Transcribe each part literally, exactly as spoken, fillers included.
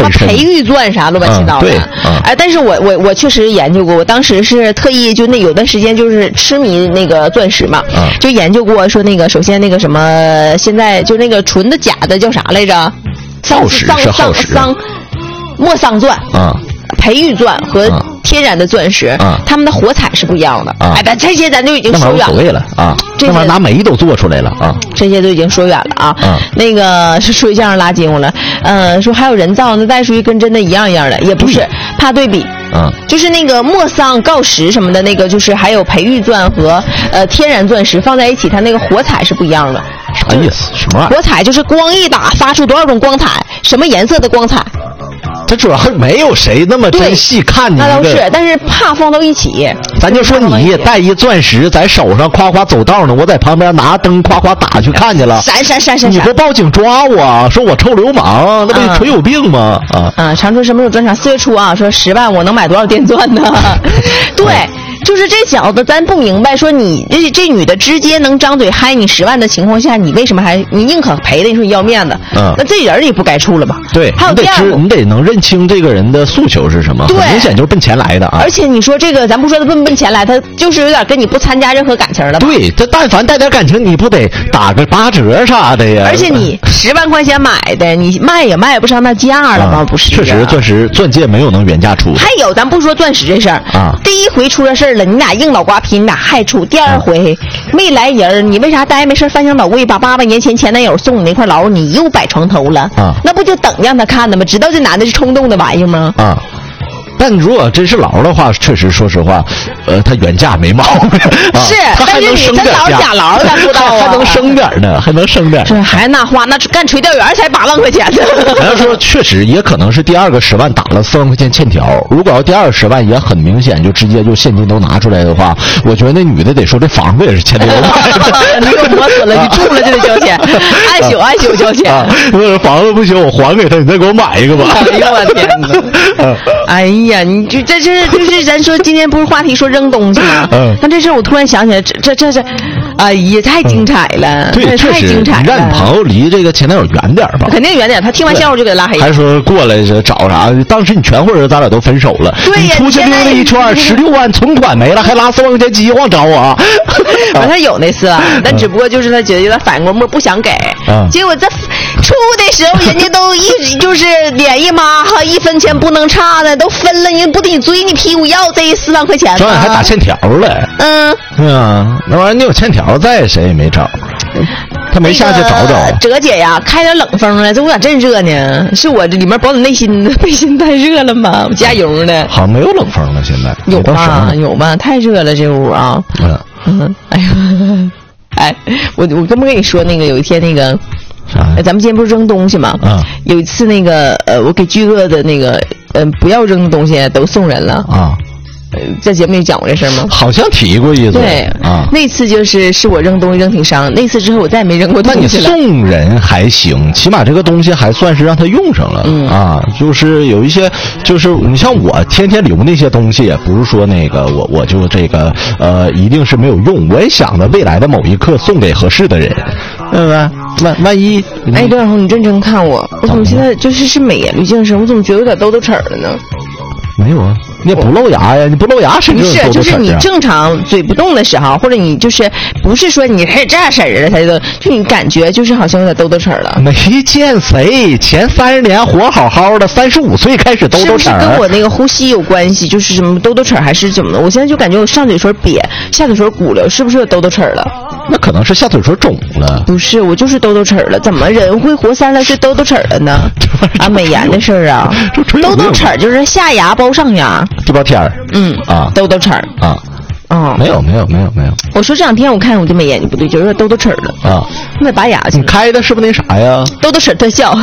么培育钻啥乱七八糟的。哎、嗯嗯，但是我我我确实研究过，我当时是特意就那有段时间就是痴迷那个钻石嘛，嗯、就研究过说那个首先那个什么现在就那个纯的假的叫啥来着？ 耗石是耗石。 桑莫桑钻啊。嗯，培育钻和天然的钻石，嗯、它们的火彩是不一样的。啊、哎，但这些咱就已经说远了。 无所谓了啊，这玩意儿拿煤都做出来了啊。 这些都已经说远了啊。嗯、那个是说相声拉筋了，呃，说还有人造，那再属于跟真的一样一样的，也不是，怕对比。嗯，就是那个莫桑、锆石什么的，那个就是还有培育钻和呃天然钻石放在一起，它那个火彩是不一样的。 啥意思？什么玩意儿？ 火彩就是光一打发出多少种光彩，什么颜色的光彩。 它主要没有谁那么真细看你、这个、 那倒是，但是怕放到一起。 咱就说你带一钻石在手上，夸夸走道呢，我在旁边拿灯夸夸打去看去了， 闪闪闪闪， 你不报警抓我，说我臭流氓，那不腿有病吗？啊啊！长春什么时候专场？四月初啊，说十万我能买多少电钻呢？对。就是这小子，咱不明白，说你这这女的直接能张嘴嗨你十万的情况下，你为什么还你宁可赔的？你说你要面子，嗯，那这人你不该处了吧？ 对， 还有第二， 你得能认清这个人的诉求是什么， 对， 很明显就是奔钱来的啊。 而且你说这个，咱不说他奔奔钱来，他就是有点跟你不参加任何感情了吧？ 对，这但凡带点感情，你不得打个八折啥的呀？ 而且你十万块钱买的，你卖也卖不上那价了吗？啊、不是、啊？ 确实，钻石钻戒没有能原价出的。 还有，咱不说钻石这事儿啊，第一回出了事儿了，你俩硬脑瓜皮，你俩害处。第二回、啊、没来人，你为啥呆没事翻箱倒柜，把八百年前前男友送你那块劳，你又摆床头了？啊，那不就等让他看的吗？知道这男的是冲动的玩意吗？ 啊。但如果真是劳的话，确实说实话，呃，他原价没毛病，啊、 是， 他还能升点价， 假劳咱不知道、啊， 还能升点呢，还能升点。 这还那花，那干垂钓员才八万块钱呢。 好像说确实也可能是第二个十万打了四万块钱欠条，如果要第二十万也很明显，就直接就现金都拿出来的话，我觉得那女的得说这房子也是欠的。 你又磨损了，你住了就得交钱，按宿按宿交钱。 啊，房子不行，我还给他，你再给我买一个吧。 哎呦我天哪！哎呀。呀，你就这这就是咱说今天不是话题说扔东西吗？嗯，但这事我突然想起来，这这这这，哎呀，太精彩了， 嗯、对， 太精彩了。 你让你朋友离这个前男友远点吧， 肯定远点。他听完笑话就给他拉黑。 还说过来是找啥？当时你全会人，咱俩都分手了。 对呀， 你出去溜达一圈，十六万存款没了，还拉四万块钱饥荒找我。 反正他有那次啊，但只不过就是他觉得有点反应过味，不想给。嗯，结果在出的时候，人家都一就是脸一抹哈，一分钱不能差的都分了，你不得追你屁股要这四万块钱？ 昨晚还打欠条了。嗯，对啊，那玩意儿你有欠条在，谁也没找。他没下去找找。 那个、哲姐呀，开点冷风了，这屋咋真热呢？是我这里面保暖内心的内心太热了吗？我加油呢。 好像没有冷风了，现在有吧？有吧？太热了这屋啊。嗯嗯，哎呀，哎，我我跟不跟你说那个有一天那个。咱们今天不是扔东西吗？啊，有一次那个呃，我给巨鳄的那个嗯、呃，不要扔的东西都送人了啊。呃，在节目里讲过这事吗？ 好像提过一次。 对啊，那次就是是我扔东西扔挺伤，那次之后我再也没扔过东西了。 那你送人还行，起码这个东西还算是让他用上了、嗯、啊。就是有一些，就是你像我天天留那些东西，也不是说那个我我就这个呃一定是没有用，我也想着未来的某一刻送给合适的人，对吧？万万一， 哎，刘小红，你认真看我，我怎么现在就是是美颜滤镜是？我怎么觉得有点兜兜齿了呢？ 没有啊，你也不露牙呀，你不露牙谁知道？ 不是，就是你正常嘴不动的时候，或者你就是不是说你是这样式儿的，才就就你感觉就是好像有点兜兜齿了。 没见谁前三十年活好好的，三十五岁开始兜兜齿， 是不是跟我那个呼吸有关系？就是什么兜兜齿还是怎么的？我现在就感觉我上嘴唇瘪，下嘴唇鼓了，是不是有兜兜齿了？ 那可能是下嘴唇肿了。 不是，我就是兜兜齿了。怎么人会活三十岁兜兜齿了呢？啊，美颜的事儿啊，兜兜齿就是下牙包上牙。 地包天儿， 嗯啊，兜兜齿儿啊，哦，没有没有没有没有。 我说这两天我看我这美眼睛不对，就有点兜兜齿儿了啊，那得拔牙去。 你开的是不是那啥呀？ 兜兜齿特效。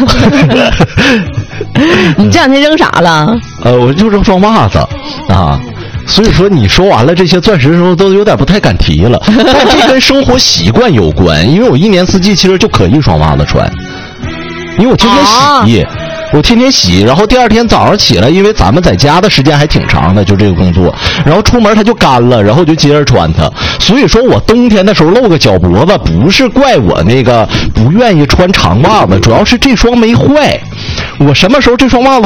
你这两天扔啥了？ 呃，我就扔双袜子啊。所以说你说完了这些钻石的时候都有点不太敢提了，但这跟生活习惯有关，因为我一年四季其实就可以双袜子穿，因为我天天洗。啊我天天洗，然后第二天早上起来，因为咱们在家的时间还挺长的，就这个工作，然后出门它就干了，然后就接着穿它。所以说我冬天的时候露个脚脖子，不是怪我那个不愿意穿长袜子，主要是这双没坏。我什么时候这双袜子